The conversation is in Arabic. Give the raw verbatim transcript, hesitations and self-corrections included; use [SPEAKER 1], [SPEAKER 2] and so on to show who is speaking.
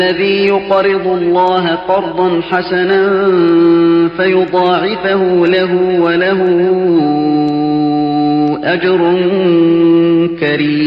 [SPEAKER 1] الذي يقرض الله قرضا حسنا فيضاعفه له وله أجر كريم.